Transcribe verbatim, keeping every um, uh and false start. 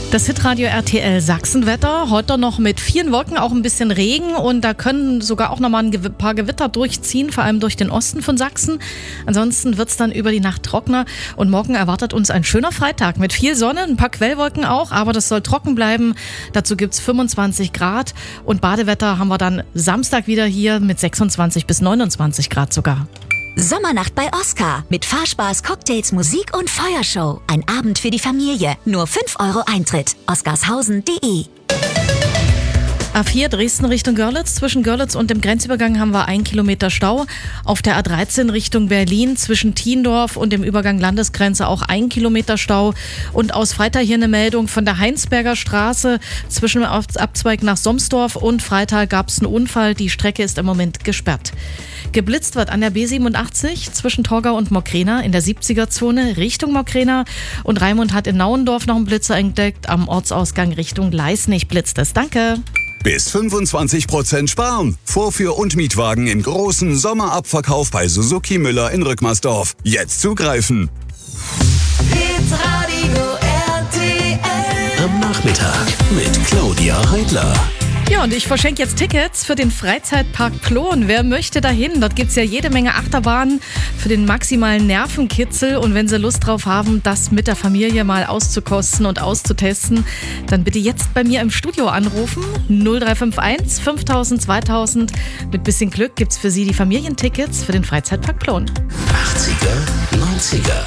Das Hitradio R T L Sachsenwetter, heute noch mit vielen Wolken, auch ein bisschen Regen und da können sogar auch nochmal ein paar Gewitter durchziehen, vor allem durch den Osten von Sachsen. Ansonsten wird es dann über die Nacht trockener und morgen erwartet uns ein schöner Freitag mit viel Sonne, ein paar Quellwolken auch, aber das soll trocken bleiben. Dazu gibt es fünfundzwanzig Grad und Badewetter haben wir dann Samstag wieder hier mit sechsundzwanzig bis neunundzwanzig Grad sogar. Sommernacht bei Oskar mit Fahrspaß, Cocktails, Musik und Feuershow. Ein Abend für die Familie. Nur fünf Euro Eintritt. oskarshausen punkt de. A vier Dresden Richtung Görlitz. Zwischen Görlitz und dem Grenzübergang haben wir ein Kilometer Stau. Auf der A dreizehn Richtung Berlin zwischen Thiendorf und dem Übergang Landesgrenze auch ein Kilometer Stau. Und aus Freital hier eine Meldung von der Heinsberger Straße zwischen dem Abzweig nach Somsdorf und Freital gab es einen Unfall. Die Strecke ist im Moment gesperrt. Geblitzt wird an der B siebenundachtzig zwischen Torgau und Mokrena in der siebziger-Zone Richtung Mokrena. Und Raimund hat in Nauendorf noch einen Blitzer entdeckt. Am Ortsausgang Richtung Leisnig blitzt es. Danke. Bis fünfundzwanzig Prozent sparen. Vorführ- und Mietwagen im großen Sommerabverkauf bei Suzuki Müller in Rückmersdorf. Jetzt zugreifen. Hitradio R T L. Am Nachmittag mit Claudia Heidler. Ja, und ich verschenke jetzt Tickets für den Freizeitpark Plon. Wer möchte dahin? Dort gibt es ja jede Menge Achterbahnen für den maximalen Nervenkitzel. Und wenn Sie Lust drauf haben, das mit der Familie mal auszukosten und auszutesten, dann bitte jetzt bei mir im Studio anrufen. null drei fünf eins fünftausend zweitausend. Mit bisschen Glück gibt es für Sie die Familientickets für den Freizeitpark Plon. achtziger, neunziger,